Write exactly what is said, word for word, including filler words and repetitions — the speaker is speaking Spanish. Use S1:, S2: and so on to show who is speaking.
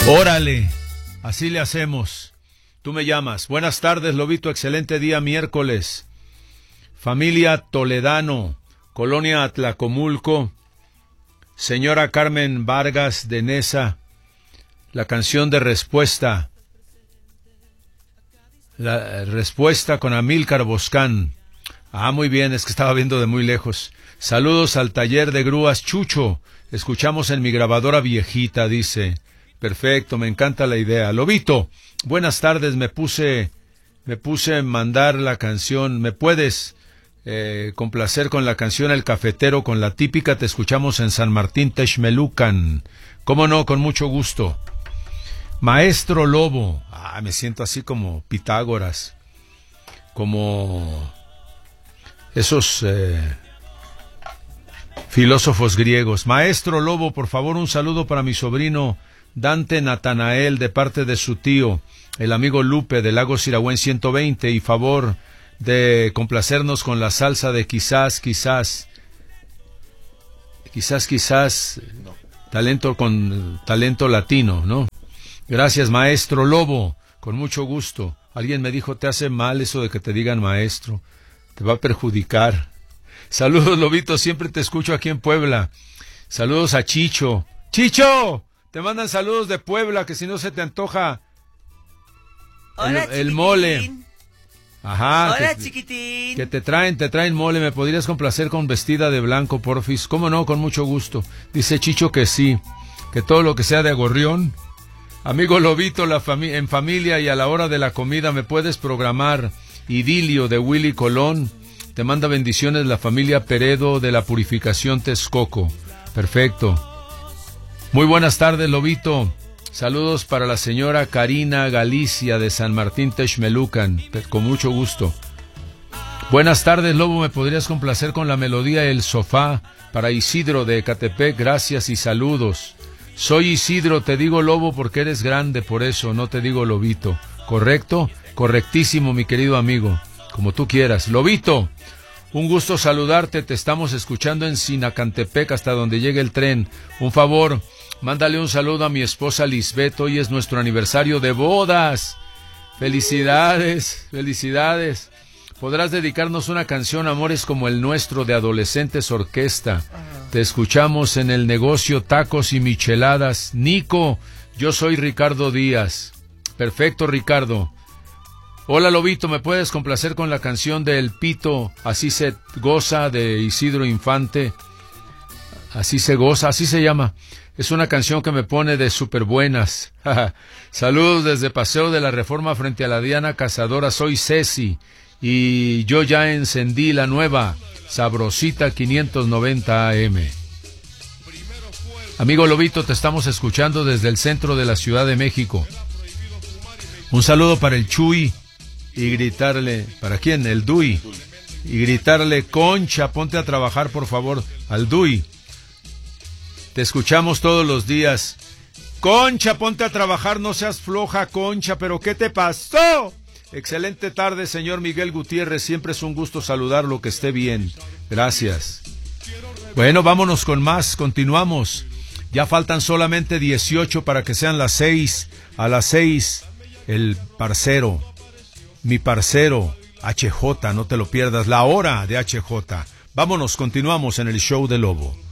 S1: Órale, así le hacemos. Tú me llamas. Buenas tardes, Lobito, excelente día miércoles. Familia Toledano, Colonia Atlacomulco, señora Carmen Vargas de Nesa, la canción de respuesta. La respuesta con Amílcar Boscán. Ah, muy bien, es que estaba viendo de muy lejos. Saludos al taller de grúas Chucho. Escuchamos en mi grabadora viejita, dice. Perfecto, me encanta la idea. Lobito, buenas tardes, me puse, me puse a mandar la canción. ¿Me puedes eh, complacer con la canción El Cafetero, con la típica? Te escuchamos en San Martín Texmelucan. ¿Cómo no? Con mucho gusto. Maestro Lobo. Ah, me siento así como Pitágoras. Como esos eh, filósofos griegos. Maestro Lobo, por favor, un saludo para mi sobrino Dante Natanael, de parte de su tío, el amigo Lupe, de Lago Siragüen ciento veinte, y favor de complacernos con la salsa de quizás, quizás, quizás, quizás, talento con talento latino, ¿no? Gracias, Maestro Lobo, con mucho gusto. Alguien me dijo, te hace mal eso de que te digan maestro, te va a perjudicar. Saludos, Lobito, siempre te escucho aquí en Puebla. Saludos a Chicho. ¡Chicho! Te mandan saludos de Puebla, que si no se te antoja
S2: Hola,
S1: el, el mole. Ajá.
S2: Hola,
S1: que,
S2: chiquitín.
S1: Que te traen, te traen mole. ¿Me podrías complacer con vestida de blanco, porfis? ¿Cómo no? Con mucho gusto. Dice Chicho que sí, que todo lo que sea de agorrión. Amigo Lobito, la fami- en familia y a la hora de la comida, ¿me puedes programar Idilio de Willy Colón? Te manda bendiciones la familia Peredo de la Purificación Texcoco. Perfecto. Muy buenas tardes, Lobito. Saludos para la señora Karina Galicia de San Martín Texmelucan, con mucho gusto. Buenas tardes, Lobo, ¿me podrías complacer con la melodía El Sofá para Isidro de Ecatepec? Gracias y saludos. Soy Isidro, te digo Lobo porque eres grande, por eso no te digo Lobito. ¿Correcto? Correctísimo, mi querido amigo, como tú quieras. Lobito, un gusto saludarte, te estamos escuchando en Sinacantepec hasta donde llegue el tren. Un favor, mándale un saludo a mi esposa Lisbeth, hoy es nuestro aniversario de bodas. Felicidades, felicidades. Podrás dedicarnos una canción, Amores como el nuestro, de Adolescentes Orquesta. Te escuchamos en el negocio Tacos y Micheladas. Nico, yo soy Ricardo Díaz. Perfecto, Ricardo. Hola, Lobito, ¿me puedes complacer con la canción de El Pito, Así se goza, de Isidro Infante? Así se goza, así se llama. Es una canción que me pone de súper buenas. Saludos desde Paseo de la Reforma frente a la Diana Cazadora. Soy Ceci y yo ya encendí la nueva Sabrosita quinientos noventa A M. Amigo Lobito, te estamos escuchando desde el centro de la Ciudad de México. Un saludo para el Chuy y gritarle, ¿para quién? El Dui. Y gritarle, Concha, ponte a trabajar por favor, al Dui. Te escuchamos todos los días. Concha, ponte a trabajar, no seas floja, Concha, pero ¿qué te pasó? Excelente tarde, señor Miguel Gutiérrez, siempre es un gusto saludarlo, que esté bien. Gracias. Bueno, vámonos con más, continuamos. Ya faltan solamente dieciocho para que sean las seis. A las seis, el parcero, mi parcero, H J, no te lo pierdas, la hora de H J. Vámonos, continuamos en el show de Lobo.